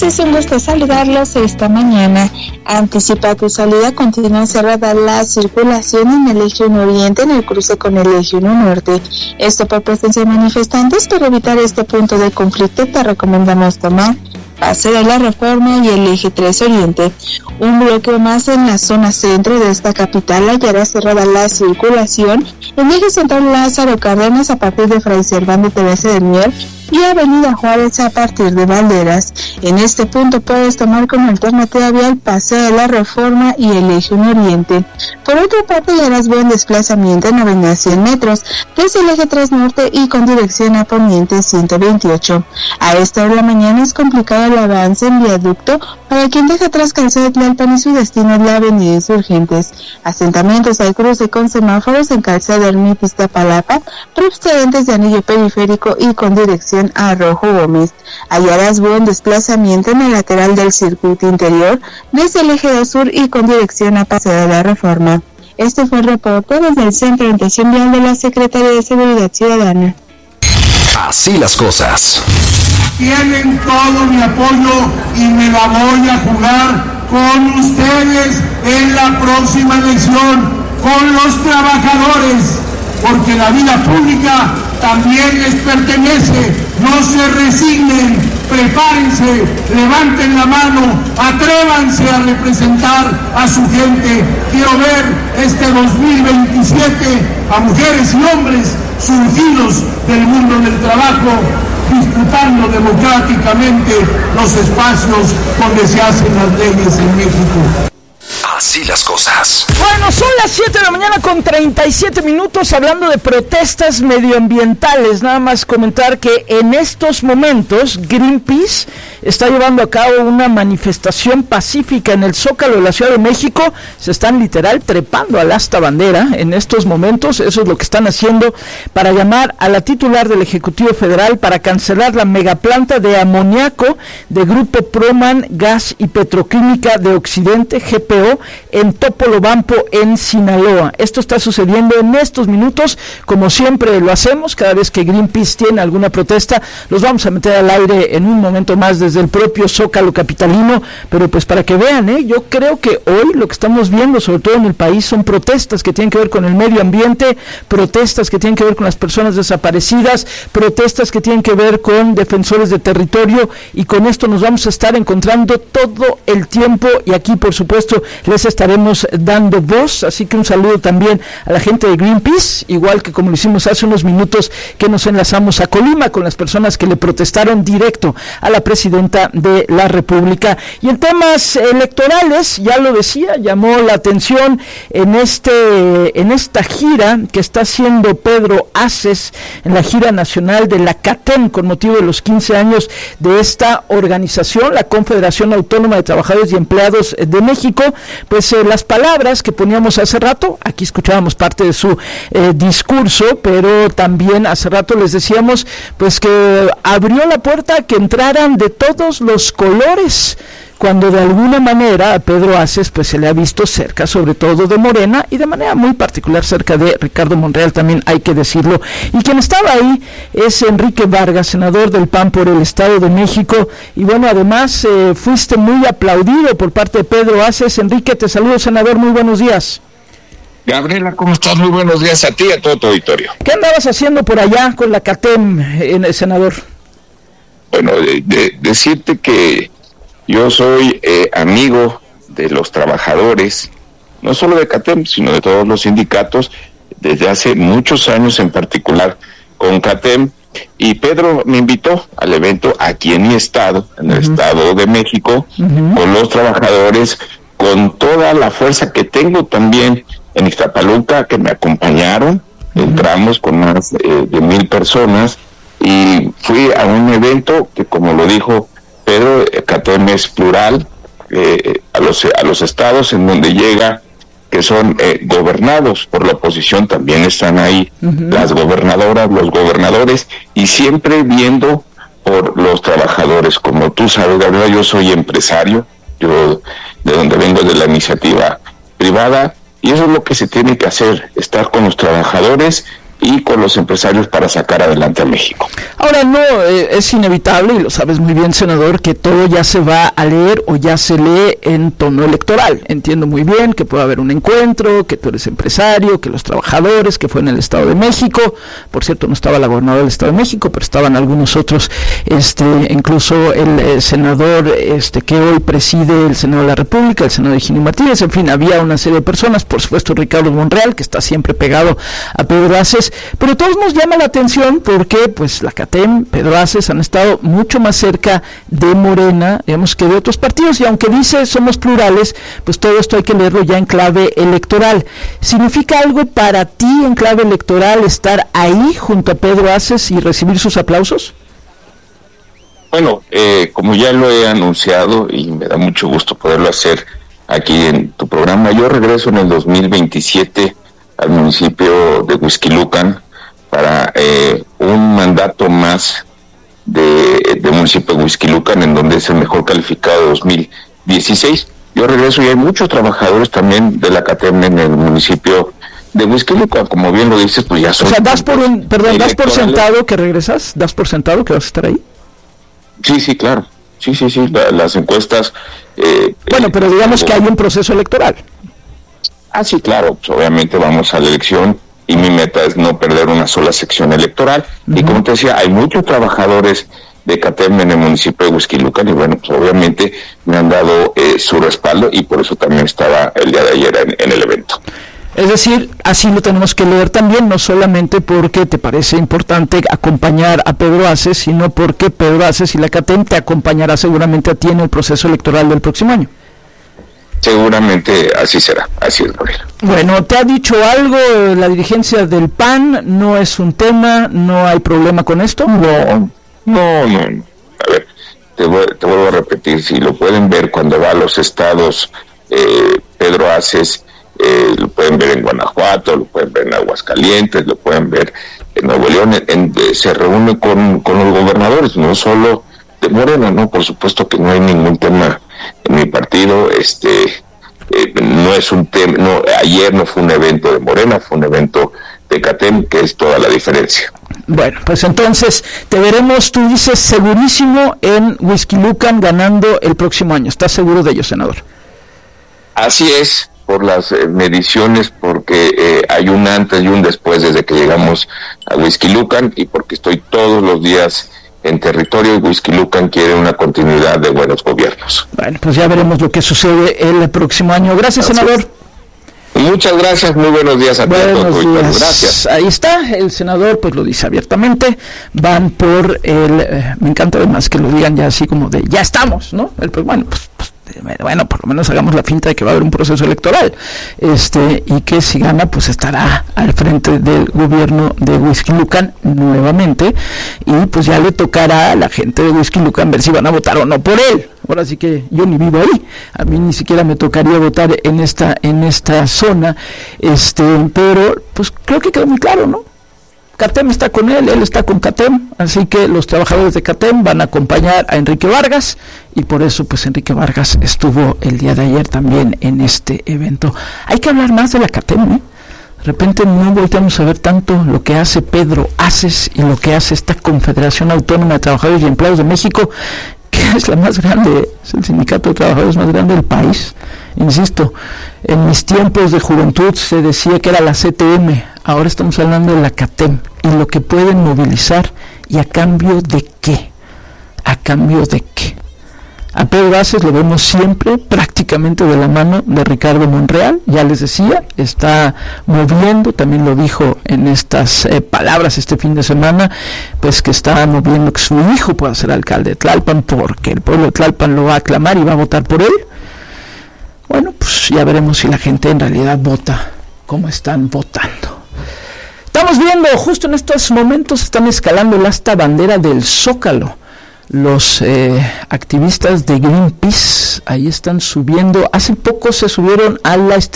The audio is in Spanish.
es un gusto saludarlos esta mañana. Anticipa tu salida, continúa cerrada la circulación en el eje 1 Oriente en el cruce con el eje 1 Norte. Esto por presencia de manifestantes. Para evitar este punto de conflicto te recomendamos tomar Paseo de la Reforma y el eje 3 Oriente. Un bloqueo más en la zona centro de esta capital hallará cerrada la circulación en eje central Lázaro Cárdenas a partir de Fray Servando Teresa de Mier y Avenida Juárez a partir de Valderas. En este punto puedes tomar como alternativa vial Paseo de la Reforma y el eje 1 Oriente. Por otra parte, hallarás buen desplazamiento en Avenida 100 metros desde el eje 3 Norte y con dirección a Poniente 128. A esta hora de la mañana es complicado el avance en viaducto para quien deja atrás Calzada de Tlalpan y su destino es la Avenida Insurgentes. Asentamientos al cruce con semáforos en Calzada Ermita Iztapalapa, procedentes de anillo periférico y con dirección a Rojo Gómez. Hallarás buen desplazamiento en el lateral del circuito interior desde el eje 2 Sur y con dirección a Paseo de la Reforma. Este fue el reporte desde el Centro de Orientación Vial de la Secretaría de Seguridad Ciudadana. Así las cosas. Tienen todo mi apoyo y me la voy a jugar con ustedes en la próxima elección, con los trabajadores, porque la vida pública también les pertenece. No se resignen, prepárense, levanten la mano, atrévanse a representar a su gente. Quiero ver este 2027 a mujeres y hombres surgidos del mundo del trabajo, disputando democráticamente los espacios donde se hacen las leyes en México. Así las cosas. Bueno, son las 7 de la mañana con 37 minutos hablando de protestas medioambientales. Nada más comentar que en estos momentos Greenpeace está llevando a cabo una manifestación pacífica en el Zócalo de la Ciudad de México. Se están literal trepando al asta bandera en estos momentos. Eso es lo que están haciendo para llamar a la titular del Ejecutivo Federal para cancelar la megaplanta de amoníaco de Grupo Proman Gas y Petroquímica de Occidente, GPO, en Topolobampo, en Sinaloa. Esto está sucediendo en estos minutos, como siempre lo hacemos, cada vez que Greenpeace tiene alguna protesta, los vamos a meter al aire en un momento más desde el propio Zócalo capitalino, pero pues para que vean, yo creo que hoy lo que estamos viendo, sobre todo en el país, son protestas que tienen que ver con el medio ambiente, protestas que tienen que ver con las personas desaparecidas, protestas que tienen que ver con defensores de territorio, y con esto nos vamos a estar encontrando todo el tiempo, y aquí por supuesto les estaremos dando voz, así que un saludo también a la gente de Greenpeace, igual que como lo hicimos hace unos minutos que nos enlazamos a Colima con las personas que le protestaron directo a la presidenta de la República. Y en temas electorales, ya lo decía, llamó la atención en esta gira que está haciendo Pedro Aces, en la gira nacional de la CATEM con motivo de los 15 años de esta organización, la Confederación Autónoma de Trabajadores y Empleados de México. Pues las palabras que poníamos hace rato, aquí escuchábamos parte de su discurso, pero también hace rato les decíamos pues que abrió la puerta a que entraran de todos los colores, cuando de alguna manera a Pedro Aces pues se le ha visto cerca, sobre todo de Morena, y de manera muy particular cerca de Ricardo Monreal, también hay que decirlo. Y quien estaba ahí es Enrique Vargas, senador del PAN por el Estado de México, y bueno, además fuiste muy aplaudido por parte de Pedro Aces. Enrique, te saludo, senador, muy buenos días. Gabriela, ¿cómo estás? Muy buenos días a ti y a todo tu auditorio. ¿Qué andabas haciendo por allá con la CATEM, senador? Bueno, decirte que yo soy amigo de los trabajadores, no solo de CATEM, sino de todos los sindicatos, desde hace muchos años, en particular con CATEM, y Pedro me invitó al evento aquí en mi estado, en el Estado de México, con los trabajadores, con toda la fuerza que tengo también en Ixtapaluca, que me acompañaron. Entramos con más de 1,000 personas, y fui a un evento que, como lo dijo Pedro, CATEM es plural, a los estados en donde llega, que son gobernados por la oposición, también están ahí las gobernadoras, los gobernadores, y siempre viendo por los trabajadores. Como tú sabes, Gabriela, yo soy empresario, yo de donde vengo, de la iniciativa privada, y eso es lo que se tiene que hacer, estar con los trabajadores y con los empresarios para sacar adelante a México. Ahora no, es inevitable, y lo sabes muy bien, senador, que todo ya se va a leer o ya se lee en tono electoral. Entiendo muy bien que puede haber un encuentro, que tú eres empresario, que los trabajadores, que fue en el Estado de México. Por cierto, no estaba la gobernadora del Estado de México, pero estaban algunos otros, incluso el senador que hoy preside el Senado de la República, el senador Higinio Martínez. En fin, había una serie de personas, por supuesto Ricardo Monreal, que está siempre pegado a Pedro Aces, pero a todos nos llama la atención porque pues la CATEM, Pedro Aces han estado mucho más cerca de Morena, digamos, que de otros partidos, y aunque dice somos plurales, pues todo esto hay que leerlo ya en clave electoral. ¿Significa algo para ti en clave electoral estar ahí junto a Pedro Aces y recibir sus aplausos? Bueno, como ya lo he anunciado y me da mucho gusto poderlo hacer aquí en tu programa, yo regreso en el 2027 al municipio de Huixquilucan para un mandato más del municipio de Huixquilucan, en donde es el mejor calificado de 2016. Yo regreso y hay muchos trabajadores también de la CATEM en el municipio de Huixquilucan, como bien lo dices, pues ya son... O sea, das por sentado que regresas, das por sentado que vas a estar ahí. Sí, claro. Sí, las encuestas... bueno, pero digamos que hay un proceso electoral. Sí, claro, pues obviamente vamos a la elección y mi meta es no perder una sola sección electoral. Uh-huh. Y como te decía, hay muchos trabajadores de CATEM en el municipio de Huixquilucan y bueno, pues obviamente me han dado su respaldo y por eso también estaba el día de ayer en el evento. Es decir, así lo tenemos que leer también, no solamente porque te parece importante acompañar a Pedro Aces, sino porque Pedro Aces y la CATEM te acompañará seguramente a ti en el proceso electoral del próximo año. Seguramente así será, así es, Gabriel. Bueno, ¿te ha dicho algo la dirigencia del PAN? ¿No es un tema? ¿No hay problema con esto? No. A ver, te vuelvo a repetir, si lo pueden ver cuando va a los estados Pedro Aces, lo pueden ver en Guanajuato, lo pueden ver en Aguascalientes, lo pueden ver en Nuevo León, se reúne con los gobernadores, no solo de Morena, ¿no? Por supuesto que no hay ningún tema en mi partido, no es un tema, no, ayer no fue un evento de Morena, fue un evento de CATEM, que es toda la diferencia. Bueno, pues entonces te veremos, tú dices, segurísimo en Huixquilucan ganando el próximo año. ¿Estás seguro de ello, senador? Así es, por las mediciones, porque hay un antes y un después desde que llegamos a Huixquilucan y porque estoy todos los días en territorio y Huixquilucan quiere una continuidad de buenos gobiernos. Bueno, pues ya veremos lo que sucede el próximo año. Gracias, senador. Muchas gracias, muy buenos días a todos. Gracias. Ahí está, el senador pues lo dice abiertamente, van por me encanta además que lo digan ya así como de, ya estamos, ¿no? Bueno, por lo menos hagamos la finta de que va a haber un proceso electoral, y que si gana, pues estará al frente del gobierno de Huixquilucan nuevamente, y pues ya le tocará a la gente de Huixquilucan ver si van a votar o no por él. Ahora sí que yo ni vivo ahí, a mí ni siquiera me tocaría votar en esta zona, pero pues creo que quedó muy claro, ¿no? CATEM está con él está con CATEM, así que los trabajadores de CATEM van a acompañar a Enrique Vargas, y por eso pues Enrique Vargas estuvo el día de ayer también en este evento. Hay que hablar más de la CATEM, ¿eh? De repente no volteamos a ver tanto lo que hace Pedro Aces y lo que hace esta Confederación Autónoma de Trabajadores y Empleados de México, que es la más grande, es el sindicato de trabajadores más grande del país. Insisto, en mis tiempos de juventud se decía que era la CTM, ahora estamos hablando de la CATEM y lo que pueden movilizar, y a cambio de qué. A Pedro Aces lo vemos siempre prácticamente de la mano de Ricardo Monreal, ya les decía, está moviendo, también lo dijo en estas palabras este fin de semana, pues que está moviendo que su hijo pueda ser alcalde de Tlalpan, porque el pueblo de Tlalpan lo va a aclamar y va a votar por él. Bueno, pues ya veremos si la gente en realidad vota como están votando. Estamos viendo, justo en estos momentos están escalando el asta bandera del Zócalo. Los activistas de Greenpeace ahí están subiendo, hace poco se subieron a la